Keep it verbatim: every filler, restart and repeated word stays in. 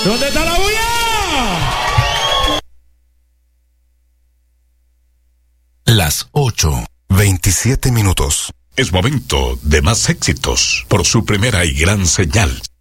¿Dónde está la bulla? Las ocho, veintisiete minutos. Es momento de más éxitos por su primera y gran señal.